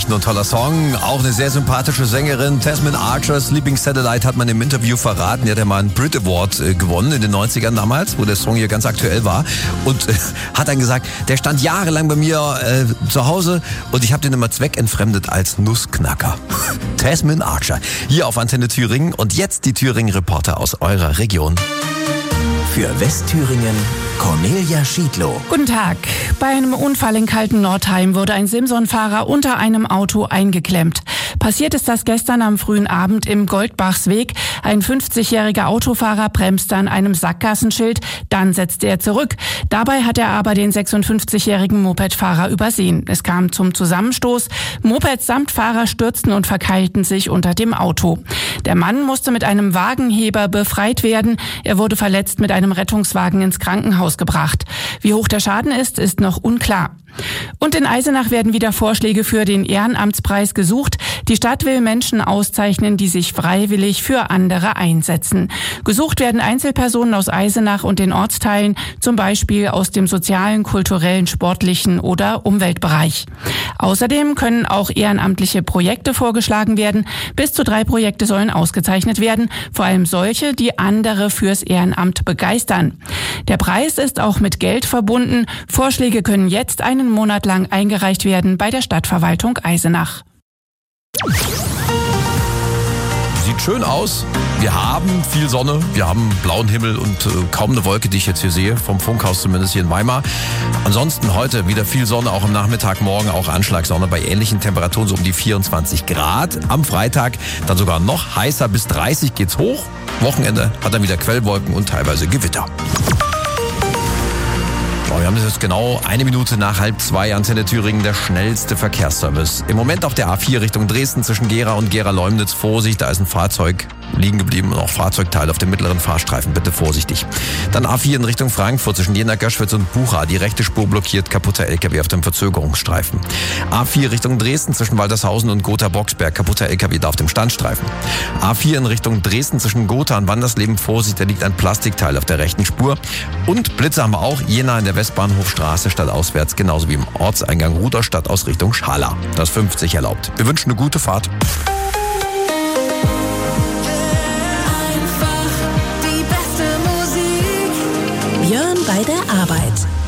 nicht nur ein toller Song, auch eine sehr sympathische Sängerin. Tasmin Archer, Sleeping Satellite, hat man im Interview verraten. Die hat ja mal einen Brit Award gewonnen in den 90ern damals, wo der Song hier ganz aktuell war. Und hat dann gesagt, der stand jahrelang bei mir zu Hause und ich habe den immer zweckentfremdet als Nussknacker. Tasmin Archer, hier auf Antenne Thüringen. Und jetzt die Thüringen-Reporter aus eurer Region. Für Westthüringen, Cornelia Schiedlow. Guten Tag. Bei einem Unfall in Kalten-Nordheim wurde ein Simson-Fahrer unter einem Auto eingeklemmt. Passiert ist das gestern am frühen Abend im Goldbachsweg. Ein 50-jähriger Autofahrer bremste an einem Sackgassenschild, dann setzte er zurück. Dabei hat er aber den 56-jährigen Mopedfahrer übersehen. Es kam zum Zusammenstoß. Moped samt Fahrer stürzten und verkeilten sich unter dem Auto. Der Mann musste mit einem Wagenheber befreit werden. Er wurde verletzt mit einem Rettungswagen ins Krankenhaus gebracht. Wie hoch der Schaden ist, ist noch unklar. Und in Eisenach werden wieder Vorschläge für den Ehrenamtspreis gesucht. Die Stadt will Menschen auszeichnen, die sich freiwillig für andere einsetzen. Gesucht werden Einzelpersonen aus Eisenach und den Ortsteilen, zum Beispiel aus dem sozialen, kulturellen, sportlichen oder Umweltbereich. Außerdem können auch ehrenamtliche Projekte vorgeschlagen werden. Bis zu 3 Projekte sollen ausgezeichnet werden, vor allem solche, die andere fürs Ehrenamt begeistern. Der Preis ist auch mit Geld verbunden. Vorschläge können jetzt einen Monat lang eingereicht werden bei der Stadtverwaltung Eisenach. Sieht schön aus. Wir haben viel Sonne, wir haben blauen Himmel und kaum eine Wolke, die ich jetzt hier sehe, vom Funkhaus zumindest hier in Weimar. Ansonsten heute wieder viel Sonne, auch am Nachmittag, morgen auch Anschlagssonne bei ähnlichen Temperaturen, so um die 24 Grad. Am Freitag dann sogar noch heißer, bis 30 geht's hoch. Wochenende hat dann wieder Quellwolken und teilweise Gewitter. Wir haben jetzt genau 1 Minute nach 1:30, Antenne Thüringen, der schnellste Verkehrsservice. Im Moment auf der A4 Richtung Dresden zwischen Gera und Gera-Leumnitz. Vorsicht, da ist ein Fahrzeug liegen geblieben und auch Fahrzeugteile auf dem mittleren Fahrstreifen. Bitte vorsichtig. Dann A4 in Richtung Frankfurt zwischen Jena, Göschwitz und Bucha. Die rechte Spur blockiert, kaputter LKW auf dem Verzögerungsstreifen. A4 Richtung Dresden zwischen Waltershausen und Gotha-Boxberg. Kaputter LKW da auf dem Standstreifen. A4 in Richtung Dresden zwischen Gotha und Wandersleben. Vorsicht, da liegt ein Plastikteil auf der rechten Spur. Und Blitze haben wir auch. Jena in der Westbahnhofstraße stadtauswärts, genauso wie im Ortseingang Rudolstadt aus Richtung Schala. Das 50 erlaubt. Wir wünschen eine gute Fahrt. Björn bei der Arbeit.